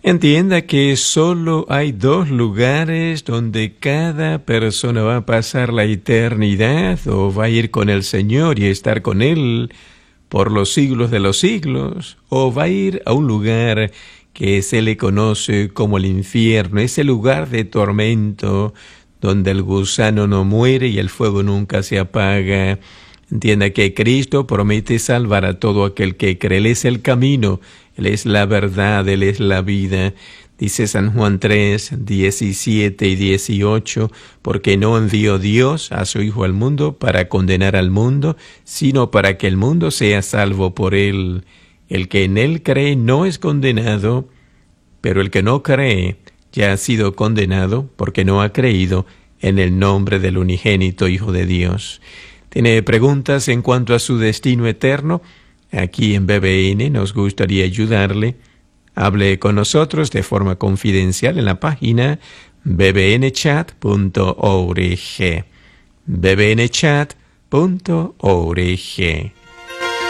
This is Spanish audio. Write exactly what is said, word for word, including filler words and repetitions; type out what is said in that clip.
Entienda que solo hay dos lugares donde cada persona va a pasar la eternidad o va a ir con el Señor y estar con Él por los siglos de los siglos, o va a ir a un lugar que se le conoce como el infierno, ese lugar de tormento donde el gusano no muere y el fuego nunca se apaga. Entienda que Cristo promete salvar a todo aquel que cree. Él es el camino, Él es la verdad, Él es la vida. Dice San Juan tres, diecisiete y dieciocho, porque no envió Dios a su Hijo al mundo para condenar al mundo, sino para que el mundo sea salvo por Él. El que en Él cree no es condenado, pero el que no cree ya ha sido condenado porque no ha creído en el nombre del unigénito Hijo de Dios. ¿Tiene preguntas en cuanto a su destino eterno? Aquí en B B N nos gustaría ayudarle. Hable con nosotros de forma confidencial en la página b b n chat punto org. b b n chat punto org.